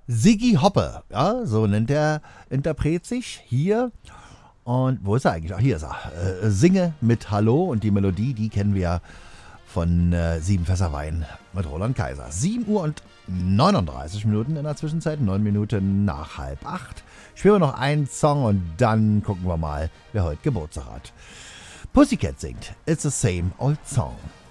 Ziggy Hoppe, ja, so nennt der Interpret sich hier. Und wo ist er eigentlich? Ach, hier ist er. Singe mit Hallo und die Melodie, die kennen wir ja von Sieben Fässer Wein mit Roland Kaiser. 7 Uhr und 39 Minuten in der Zwischenzeit, 9 Minuten nach 7:30. Spielen wir noch einen Song und dann gucken wir mal, wer heute Geburtstag hat. Pussycat singt It's the Same Old Song.